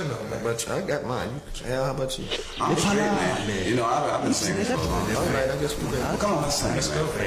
question though, man. But I got mine. How about you? I'm straight, man. You know, I've been singing for a long time. All right, I guess we good. Come on, let's sing, man.